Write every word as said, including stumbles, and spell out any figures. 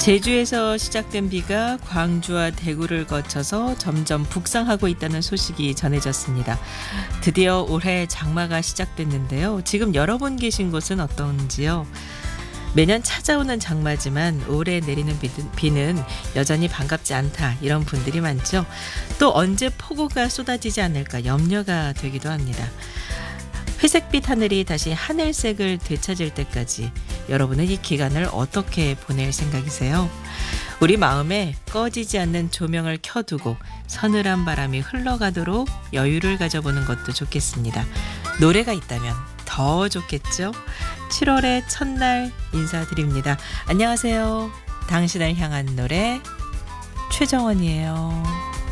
제주에서 시작된 비가 광주와 대구를 거쳐서 점점 북상하고 있다는 소식이 전해졌습니다. 드디어 올해 장마가 시작됐는데요. 지금 여러분 계신 곳은 어떤지요? 매년 찾아오는 장마지만 올해 내리는 비는 여전히 반갑지 않다, 이런 분들이 많죠. 또 언제 폭우가 쏟아지지 않을까 염려가 되기도 합니다. 회색빛 하늘이 다시 하늘색을 되찾을 때까지 여러분은 이 기간을 어떻게 보낼 생각이세요? 우리 마음에 꺼지지 않는 조명을 켜두고 서늘한 바람이 흘러가도록 여유를 가져보는 것도 좋겠습니다. 노래가 있다면 더 좋겠죠? 칠월의 첫날 인사드립니다. 안녕하세요. 당신을 향한 노래 최정원이에요.